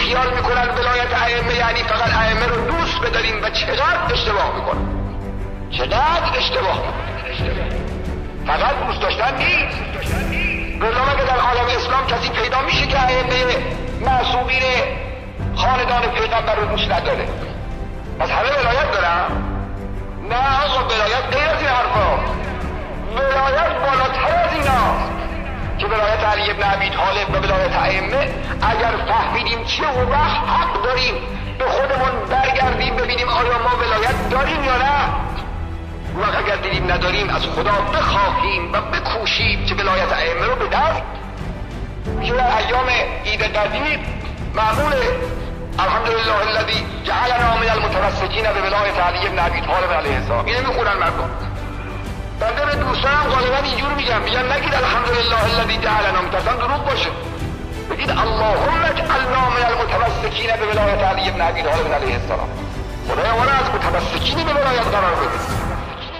خیال میکنن ولایت ائمه یعنی فقط ائمه رو دوست بداریم و چقدر اشتباه میکنن، چقدر اشتباه میکنن. فقط دوست داشتن نیست. بلکه که در عالم اسلام کسی پیدا میشه که ائمه معصومین خاندان پیغمبر رو دوست نداره. پس همه ولایت دارن؟ نه آقا، ولایت غیر از این حرفا. ولایت بالاتر از ایناست که ولایت علی ابن ابی طالب و ولایت ائمه اگر فهمیدیم چه و وقت حق داریم به خودمون برگردیم ببینیم آیا ما ولایت داریم یا نه. و اگر دیدیم نداریم از خدا بخواهیم و بکوشیم که ولایت ائمه رو به دست که در ایام عید قدیر معمول الحمدلله الذی جعلنا من المتمسکین به ولایت علی ابن ابی طالب علیه السلام. اینو میخونن مردم. بنده به دوستانم غالبا اینجور میگم نگید الحمدلله الذی جعلنا، میترسم دروغ باشه. بگید اللهم اجعلنا من المتمسکین به ولایت علی ابن ابی طالب علیه السلام. خدایا ما را از متمسکین به ولایت قرار بده.